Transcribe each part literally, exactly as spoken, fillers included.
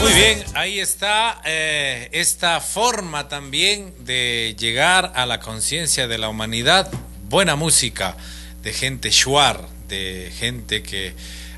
Muy bien, ahí está eh, esta forma también de llegar a la conciencia de la humanidad. Buena música de gente shuar, de gente que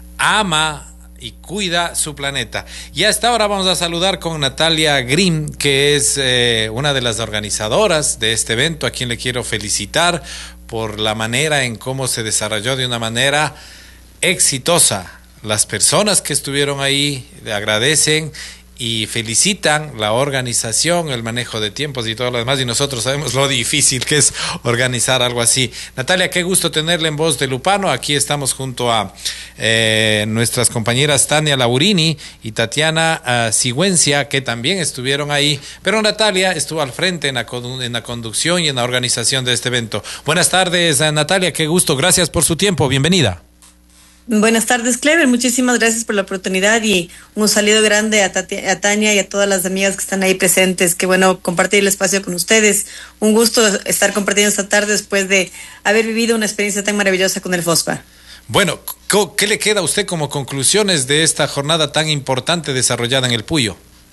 ama y cuida su planeta. Y hasta ahora vamos a saludar con Natalia Grimm, que es eh, una de las organizadoras de este evento, a quien le quiero felicitar por la manera en cómo se desarrolló de una manera exitosa. Las personas que estuvieron ahí le agradecen y felicitan la organización, el manejo de tiempos y todo lo demás, y nosotros sabemos lo difícil que es organizar algo así. Natalia, qué gusto tenerla en Voz de Lupano. Aquí estamos junto a eh, nuestras compañeras Tania Laurini y Tatiana uh, Sigüencia, que también estuvieron ahí, pero Natalia estuvo al frente en la, en la conducción y en la organización de este evento. Buenas tardes, Natalia, qué gusto, gracias por su tiempo, bienvenida. Buenas tardes, Clever. Muchísimas gracias por la oportunidad y un saludo grande a, Tati, a Tania y a todas las amigas que están ahí presentes. Qué bueno compartir el espacio con ustedes. Un gusto estar compartiendo esta tarde después de haber vivido una experiencia tan maravillosa con el FOSPA. Bueno, ¿qué le queda a usted como conclusiones de esta jornada tan importante desarrollada en el Puyo?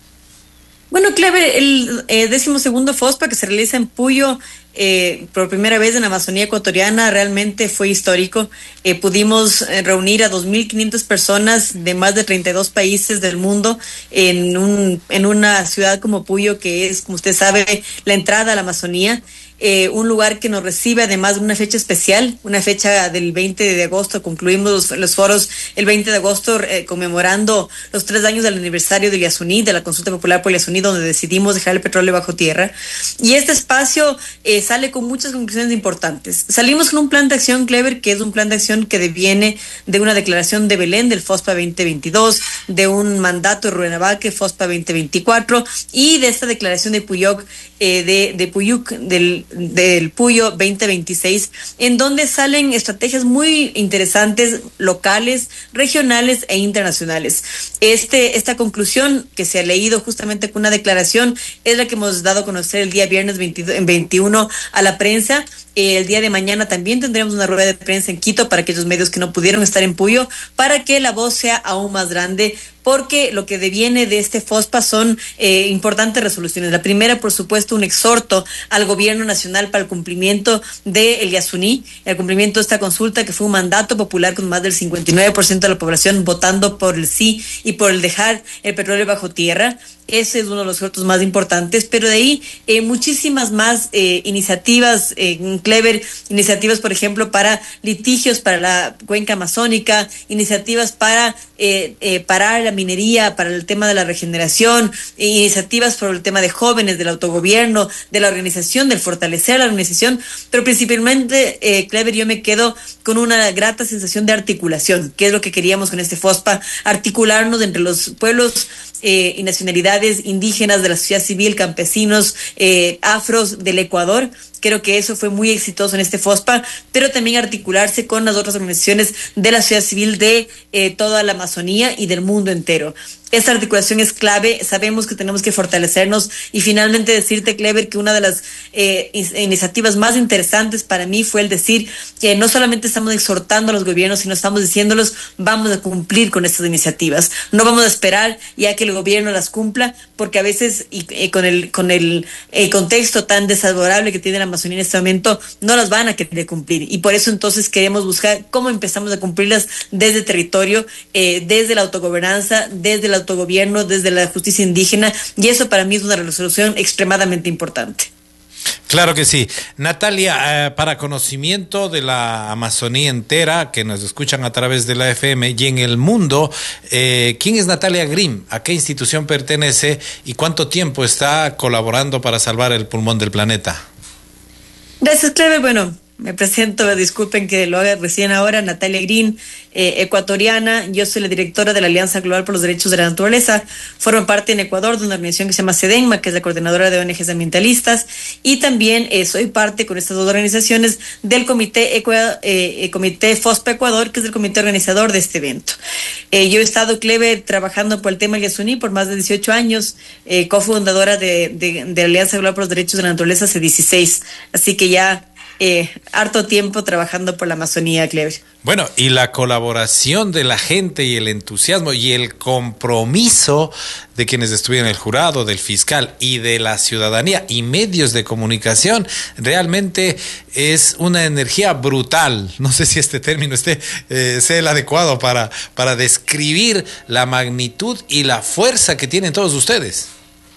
Bueno, Clever, el eh, décimo segundo FOSPA que se realiza en Puyo eh, por primera vez en la Amazonía ecuatoriana realmente fue histórico. Eh, pudimos eh, reunir a dos mil quinientas personas de más de treinta y dos países del mundo en, un, en una ciudad como Puyo, que es, como usted sabe, la entrada a la Amazonía. Eh, un lugar que nos recibe además de una fecha especial, una fecha del veinte de agosto. Concluimos los, los foros el veinte de agosto eh, conmemorando los tres años del aniversario del Yasuní, de la consulta popular por el Yasuní, donde decidimos dejar el petróleo bajo tierra. Y este espacio eh, sale con muchas conclusiones importantes. Salimos con un plan de acción, Clever, que es un plan de acción que deviene de una declaración de Belén del FOSPA veinte veintidós, de un mandato de Ruenabaque, FOSPA veinte veinticuatro, y de esta declaración de Puyoc, eh, de, de Puyuc, del del Puyo veinte veintiséis, en donde salen estrategias muy interesantes, locales, regionales e internacionales. Este, esta conclusión que se ha leído justamente con una declaración es la que hemos dado a conocer el día viernes veintiuno a la prensa. Eh, el día de mañana también tendremos una rueda de prensa en Quito para aquellos medios que no pudieron estar en Puyo, para que la voz sea aún más grande, porque lo que deviene de este FOSPA son eh, importantes resoluciones. La primera, por supuesto, un exhorto al gobierno nacional para el cumplimiento del Yasuní, el cumplimiento de esta consulta, que fue un mandato popular con más del cincuenta y nueve por ciento de la población votando por el sí y por el dejar el petróleo bajo tierra. Ese es uno de los exhortos más importantes, pero de ahí eh, muchísimas más eh, iniciativas, eh, Clever, iniciativas, por ejemplo, para litigios para la cuenca amazónica, iniciativas para eh, eh, parar la minería, para el tema de la regeneración, eh, iniciativas por el tema de jóvenes, del autogobierno, de la organización, del fortalecer la organización, pero principalmente, eh, Clever, yo me quedo con una grata sensación de articulación, que es lo que queríamos con este FOSPA, articularnos entre los pueblos eh, y nacionalidades indígenas de la sociedad civil, campesinos, eh, afros del Ecuador. Creo que eso fue muy exitoso en este FOSPA, pero también articularse con las otras organizaciones de la sociedad civil de eh, toda la Amazonía y del mundo entero. Esta articulación es clave, sabemos que tenemos que fortalecernos y finalmente decirte, Clever, que una de las eh, iniciativas más interesantes para mí fue el decir que no solamente estamos exhortando a los gobiernos, sino estamos diciéndolos, vamos a cumplir con estas iniciativas. No vamos a esperar ya que el gobierno las cumpla, porque a veces y, eh, con el con el eh, contexto tan desfavorable que tiene la Amazonía en este momento, no las van a querer cumplir. Y por eso entonces queremos buscar cómo empezamos a cumplirlas desde el territorio, eh, desde la autogobernanza, desde la autogobierno, desde la justicia indígena, y eso para mí es una resolución extremadamente importante. Claro que sí. Natalia, eh, para conocimiento de la Amazonía entera, que nos escuchan a través de la F M y en el mundo, eh, ¿quién es Natalia Grimm? ¿A qué institución pertenece? ¿Y cuánto tiempo está colaborando para salvar el pulmón del planeta? Gracias, Clever. Bueno, me presento, disculpen que lo haga recién ahora, Natalia Grimm, eh, ecuatoriana. Yo soy la directora de la Alianza Global por los Derechos de la Naturaleza. Formo parte en Ecuador de una organización que se llama SEDENMA, que es la coordinadora de O N Ges ambientalistas, y también eh, soy parte con estas dos organizaciones del Comité, Ecua, eh, Comité FOSPA Ecuador, que es el comité organizador de este evento. Eh, yo he estado, Clever, trabajando por el tema del Yasuní por más de dieciocho años, eh, cofundadora de, de, de la Alianza Global por los Derechos de la Naturaleza hace dieciséis, así que ya eh, harto tiempo trabajando por la Amazonía, Clever. Bueno, y la colaboración de la gente y el entusiasmo y el compromiso de quienes estuvieron en el jurado, del fiscal y de la ciudadanía y medios de comunicación, realmente es una energía brutal. No sé si este término esté, eh, sea el adecuado para, para describir la magnitud y la fuerza que tienen todos ustedes.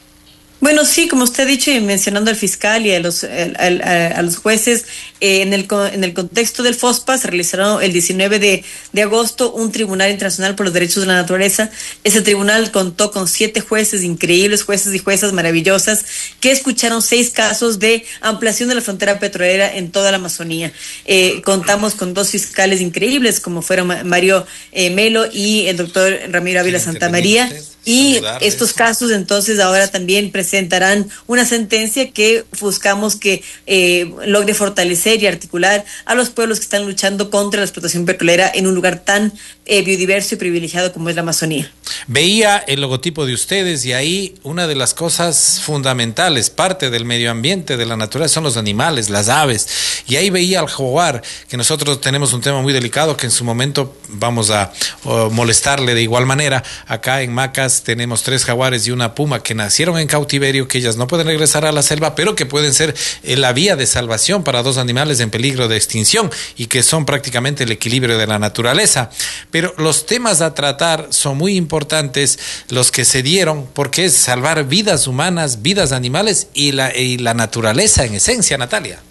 Bueno, sí, como usted ha dicho, y mencionando al fiscal y a los, a, a, a los jueces, eh, en, el, en el contexto del FOSPA se realizará el diecinueve de agosto un Tribunal Internacional por los Derechos de la Naturaleza. Ese tribunal contó con siete jueces increíbles, jueces y juezas maravillosas, que escucharon seis casos de ampliación de la frontera petrolera en toda la Amazonía. Eh, contamos con dos fiscales increíbles, como fueron Mario eh, Melo y el doctor Ramiro Ávila Santamaría. Y estos casos entonces ahora también presentarán una sentencia que buscamos que eh, logre fortalecer y articular a los pueblos que están luchando contra la explotación petrolera en un lugar tan eh, biodiverso y privilegiado como es la Amazonía. Veía el logotipo de ustedes y ahí una de las cosas fundamentales, parte del medio ambiente, de la naturaleza, son los animales, las aves. Y ahí veía al jaguar, que nosotros tenemos un tema muy delicado que en su momento vamos a uh, molestarle de igual manera. Acá en Macas tenemos tres jaguares y una puma que nacieron en cautiverio, que ellas no pueden regresar a la selva, pero que pueden ser eh, la vía de salvación para dos animales en peligro de extinción y que son prácticamente el equilibrio de la naturaleza. Pero los temas a tratar son muy importantes, los que se dieron, porque es salvar vidas humanas, vidas animales y la, y la naturaleza en esencia, Natalia.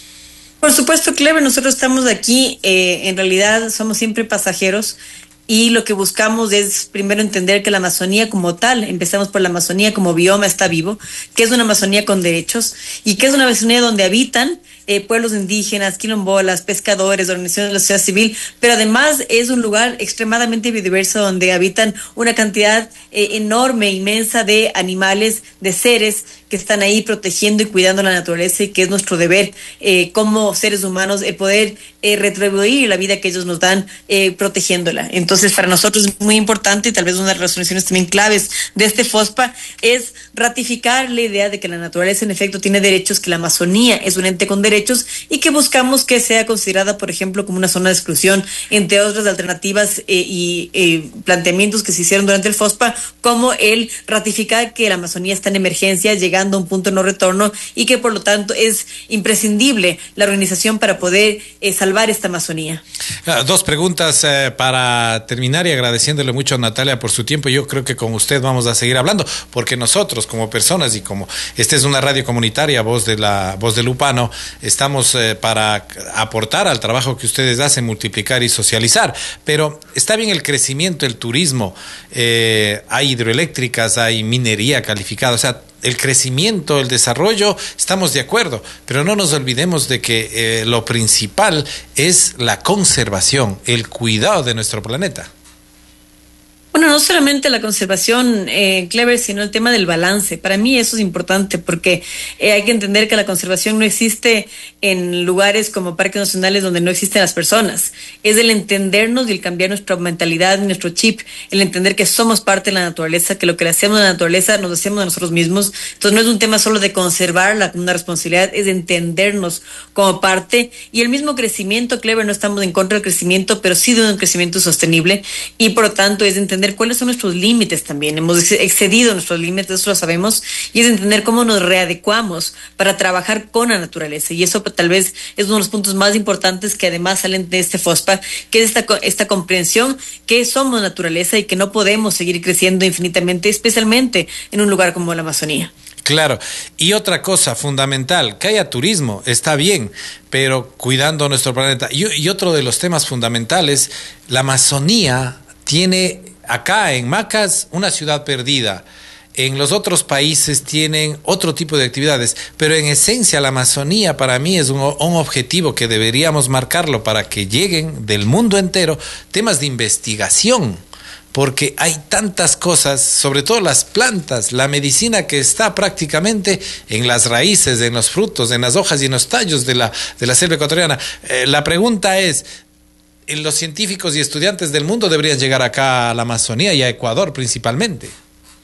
Por supuesto, Clever, nosotros estamos aquí, eh, en realidad somos siempre pasajeros. Y lo que buscamos es primero entender que la Amazonía como tal, empezamos por la Amazonía como bioma está vivo, que es una Amazonía con derechos y que es una Amazonía donde habitan eh, pueblos indígenas, quilombolas, pescadores, organizaciones de la sociedad civil, pero además es un lugar extremadamente biodiverso donde habitan una cantidad eh, enorme, inmensa de animales, de seres que están ahí protegiendo y cuidando la naturaleza y que es nuestro deber eh, como seres humanos el poder eh, retribuir la vida que ellos nos dan eh, protegiéndola. Entonces, para nosotros es muy importante y tal vez una de las resoluciones también claves de este FOSPA es ratificar la idea de que la naturaleza en efecto tiene derechos, que la Amazonía es un ente con derechos y que buscamos que sea considerada, por ejemplo, como una zona de exclusión, entre otras alternativas eh, y eh, planteamientos que se hicieron durante el FOSPA, como el ratificar que la Amazonía está en emergencia, llegando a un punto de no retorno y que por lo tanto es imprescindible la organización para poder eh, salvar esta Amazonía. Dos preguntas eh, para terminar y agradeciéndole mucho a Natalia por su tiempo. Yo creo que con usted vamos a seguir hablando, porque nosotros como personas y como esta es una radio comunitaria, Voz de la Voz de Lupano, estamos eh, para aportar al trabajo que ustedes hacen, multiplicar y socializar. Pero está bien el crecimiento, el turismo, eh, hay hidroeléctricas, hay minería calificada, o sea, el crecimiento, el desarrollo, estamos de acuerdo, pero no nos olvidemos de que eh, lo principal es la conservación, el cuidado de nuestro planeta. Bueno, no solamente la conservación, eh, Clever, sino el tema del balance. Para mí eso es importante porque eh, hay que entender que la conservación no existe en lugares como parques nacionales donde no existen las personas. Es el entendernos y el cambiar nuestra mentalidad, nuestro chip, el entender que somos parte de la naturaleza, que lo que le hacemos a la naturaleza nos hacemos a nosotros mismos. Entonces no es un tema solo de conservarla como una responsabilidad, es de entendernos como parte. Y el mismo crecimiento, Clever, no estamos en contra del crecimiento, pero sí de un crecimiento sostenible y por lo tanto es de entender cuáles son nuestros límites también. Hemos excedido nuestros límites, eso lo sabemos, y es entender cómo nos readecuamos para trabajar con la naturaleza. Y eso tal vez es uno de los puntos más importantes que además salen de este FOSPA, que es esta, esta comprensión que somos naturaleza y que no podemos seguir creciendo infinitamente, especialmente en un lugar como la Amazonía. Claro, y otra cosa fundamental, que haya turismo, está bien, pero cuidando nuestro planeta. Y, y otro de los temas fundamentales, la Amazonía tiene acá en Macas una ciudad perdida. En los otros países tienen otro tipo de actividades, pero en esencia la Amazonía para mí es un, un objetivo que deberíamos marcarlo para que lleguen del mundo entero temas de investigación, porque hay tantas cosas, sobre todo las plantas, la medicina que está prácticamente en las raíces, en los frutos, en las hojas y en los tallos de la, de la selva ecuatoriana. Eh, la pregunta es, los científicos y estudiantes del mundo deberían llegar acá a la Amazonía y a Ecuador principalmente.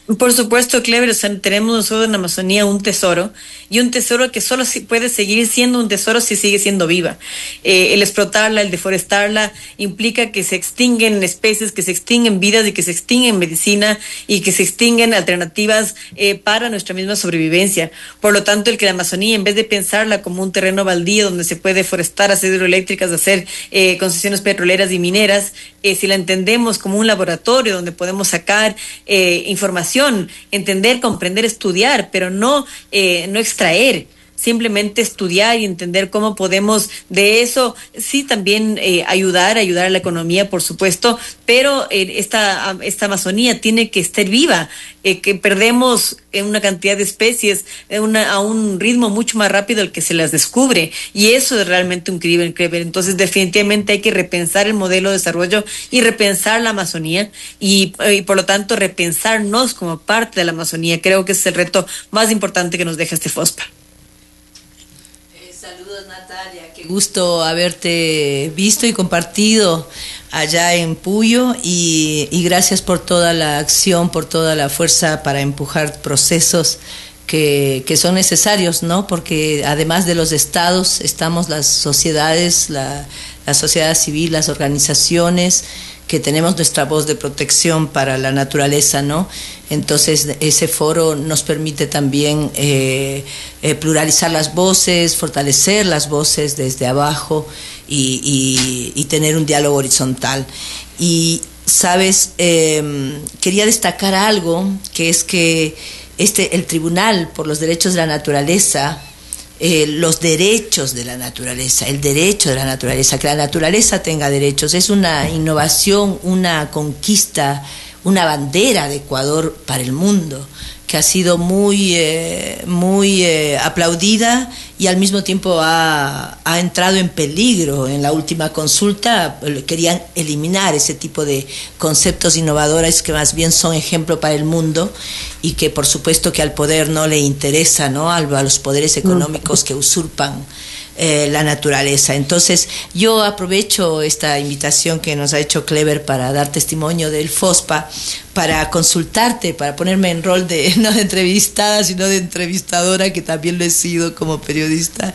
Por supuesto, Clever, o sea, tenemos nosotros en la Amazonía un tesoro, y un tesoro que solo si puede seguir siendo un tesoro si sigue siendo viva. Eh, el explotarla, el deforestarla, implica que se extinguen especies, que se extinguen vidas y que se extinguen medicina y que se extinguen alternativas eh, para nuestra misma sobrevivencia. Por lo tanto, el que la Amazonía, en vez de pensarla como un terreno baldío donde se puede forestar, hacer hidroeléctricas, hacer eh, concesiones petroleras y mineras, eh, si la entendemos como un laboratorio donde podemos sacar eh, información, entender, comprender, estudiar, pero no, eh, no extraer, simplemente estudiar y entender cómo podemos de eso, sí, también eh, ayudar, ayudar a la economía, por supuesto, pero eh, esta, esta Amazonía tiene que estar viva, eh, que perdemos en una cantidad de especies eh, una, a un ritmo mucho más rápido al que se las descubre, y eso es realmente un crimen. Entonces definitivamente hay que repensar el modelo de desarrollo y repensar la Amazonía y, eh, y por lo tanto repensarnos como parte de la Amazonía. Creo que ese es el reto más importante que nos deja este FOSPA. Saludos, Natalia, qué gusto haberte visto y compartido allá en Puyo, y, y gracias por toda la acción, por toda la fuerza para empujar procesos que, que son necesarios, ¿no? Porque además de los estados estamos las sociedades, la, la sociedad civil, las organizaciones que tenemos nuestra voz de protección para la naturaleza, ¿no? Entonces ese foro nos permite también eh, eh, pluralizar las voces, fortalecer las voces desde abajo y, y, y tener un diálogo horizontal. Y, sabes, eh, quería destacar algo, que es que este, el Tribunal por los Derechos de la Naturaleza, Eh, los derechos de la naturaleza, el derecho de la naturaleza, que la naturaleza tenga derechos, es una innovación, una conquista, una bandera de Ecuador para el mundo, que ha sido muy, eh, muy eh, aplaudida y al mismo tiempo ha, ha entrado en peligro. En la última consulta querían eliminar ese tipo de conceptos innovadores que más bien son ejemplo para el mundo y que por supuesto que al poder no le interesa, ¿no? A los poderes económicos que usurpan Eh, la naturaleza. Entonces yo aprovecho esta invitación que nos ha hecho Clever para dar testimonio del FOSPA, para consultarte, para ponerme en rol de no de entrevistada sino de entrevistadora, que también lo he sido como periodista,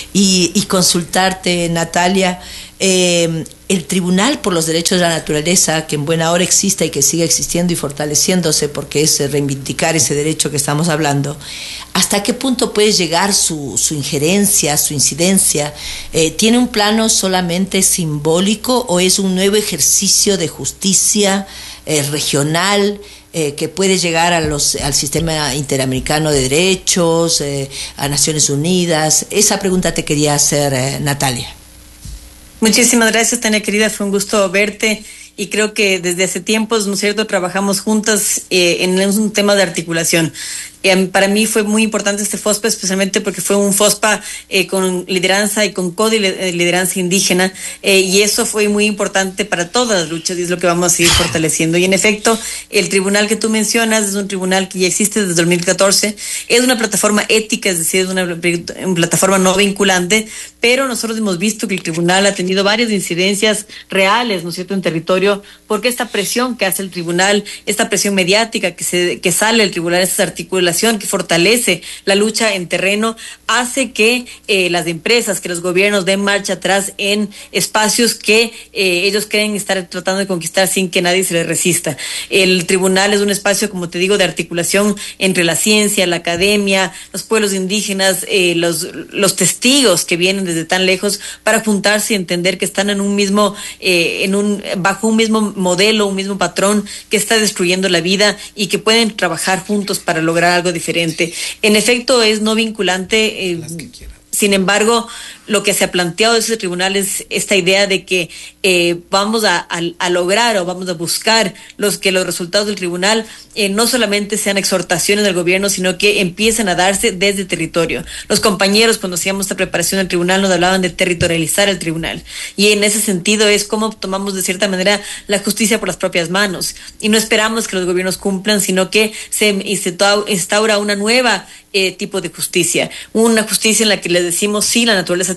y, y consultarte, Natalia, eh, el Tribunal por los Derechos de la Naturaleza, que en buena hora exista y que siga existiendo y fortaleciéndose, porque es reivindicar ese derecho que estamos hablando, ¿hasta qué punto puede llegar su, su injerencia, su incidencia? Eh, ¿Tiene un plano solamente simbólico o es un nuevo ejercicio de justicia eh, regional eh, que puede llegar a los, al sistema interamericano de derechos, eh, a Naciones Unidas? Esa pregunta te quería hacer, eh, Natalia. Muchísimas gracias, Tania querida, fue un gusto verte, y creo que desde hace tiempos, ¿no es cierto?, trabajamos juntas eh, en un tema de articulación. Eh, para mí fue muy importante este FOSPA, especialmente porque fue un FOSPA eh, con lideranza y con co-lideranza indígena, eh, y eso fue muy importante para todas las luchas y es lo que vamos a seguir fortaleciendo. Y en efecto, el tribunal que tú mencionas es un tribunal que ya existe desde dos mil catorce, es una plataforma ética, es decir, es una, una plataforma no vinculante, pero nosotros hemos visto que el tribunal ha tenido varias incidencias reales, ¿no es cierto?, en territorio, porque esta presión que hace el tribunal, esta presión mediática que, se, que sale del tribunal, estas articulaciones que fortalece la lucha en terreno, hace que eh, las empresas, que los gobiernos den marcha atrás en espacios que eh, ellos creen estar tratando de conquistar sin que nadie se les resista. El tribunal es un espacio, como te digo, de articulación entre la ciencia, la academia, los pueblos indígenas, eh, los, los testigos que vienen desde tan lejos para juntarse y entender que están en un mismo, eh, en un, bajo un mismo modelo, un mismo patrón que está destruyendo la vida y que pueden trabajar juntos para lograr algo diferente. En efecto, es no vinculante, eh, sin embargo, lo que se ha planteado desde ese tribunal es esta idea de que eh, vamos a, a, a lograr o vamos a buscar los que los resultados del tribunal eh, no solamente sean exhortaciones del gobierno, sino que empiecen a darse desde el territorio. Los compañeros, cuando hacíamos esta preparación del tribunal, nos hablaban de territorializar el tribunal, y en ese sentido es como tomamos de cierta manera la justicia por las propias manos y no esperamos que los gobiernos cumplan, sino que se instaura una nueva eh, tipo de justicia, una justicia en la que les decimos sí, la naturaleza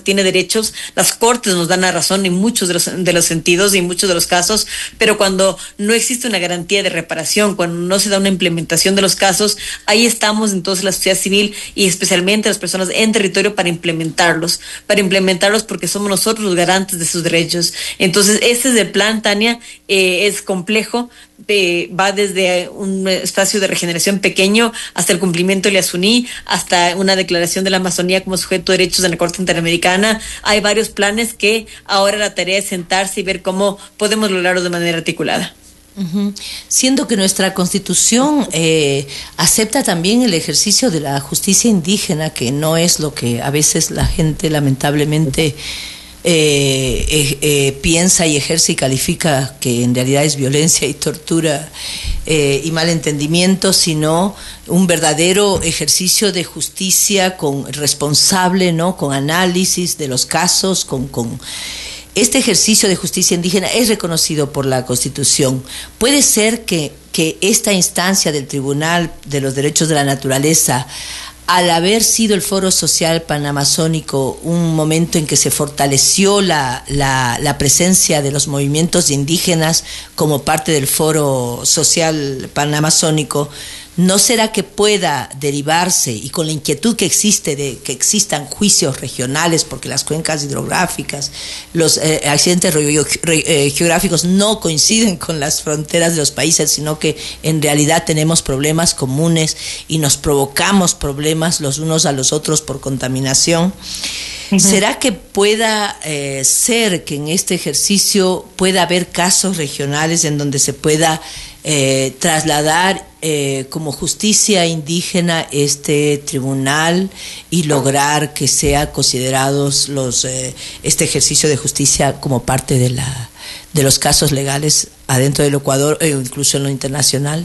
tiene derechos, las cortes nos dan la razón en muchos de los, de los sentidos y en muchos de los casos, pero cuando no existe una garantía de reparación, cuando no se da una implementación de los casos, ahí estamos entonces la sociedad civil y especialmente las personas en territorio para implementarlos, para implementarlos porque somos nosotros los garantes de sus derechos. Entonces, este es el plan, Tania, eh, es complejo, eh, va desde un espacio de regeneración pequeño hasta el cumplimiento de Yasuní, hasta una declaración de la Amazonía como sujeto de derechos en la Corte Interamericana. Hay varios planes que ahora la tarea es sentarse y ver cómo podemos lograrlo de manera articulada. Uh-huh. Siendo que nuestra Constitución eh, acepta también el ejercicio de la justicia indígena, que no es lo que a veces la gente lamentablemente eh, eh, eh, piensa y ejerce y califica, que en realidad es violencia y tortura eh, y malentendimiento, sino un verdadero ejercicio de justicia con responsable, ¿no? Con análisis de los casos, con... con Este ejercicio de justicia indígena es reconocido por la Constitución. Puede ser que, que esta instancia del Tribunal de los Derechos de la Naturaleza, al haber sido el Foro Social Panamazónico un momento en que se fortaleció la, la, la presencia de los movimientos indígenas como parte del Foro Social Panamazónico, ¿no será que pueda derivarse, y con la inquietud que existe de que existan juicios regionales, porque las cuencas hidrográficas, los eh, accidentes eh, geográficos no coinciden con las fronteras de los países, sino que en realidad tenemos problemas comunes y nos provocamos problemas los unos a los otros por contaminación? Uh-huh. ¿Será que pueda eh, ser que en este ejercicio pueda haber casos regionales en donde se pueda eh, trasladar Eh, como justicia indígena este tribunal y lograr que sea considerados los eh, este ejercicio de justicia como parte de la de los casos legales adentro del Ecuador o eh, incluso en lo internacional?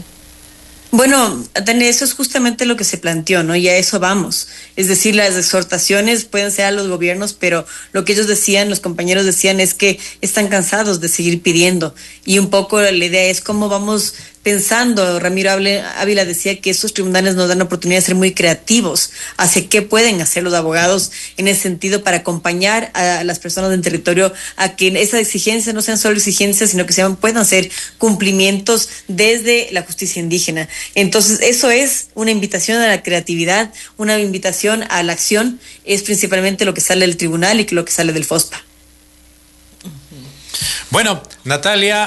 Bueno, eso es justamente lo que se planteó, ¿no? Y a eso vamos. Es decir, las exhortaciones pueden ser a los gobiernos, pero lo que ellos decían, los compañeros decían, es que están cansados de seguir pidiendo. Y un poco la idea es cómo vamos pensando. Ramiro Ávila decía que estos tribunales nos dan la oportunidad de ser muy creativos hacia qué pueden hacer los abogados en ese sentido para acompañar a las personas del territorio a que esas exigencias no sean solo exigencias, sino que sean, puedan ser cumplimientos desde la justicia indígena. Entonces, eso es una invitación a la creatividad, una invitación a la acción, es principalmente lo que sale del tribunal y lo que sale del FOSPA. Bueno, Natalia.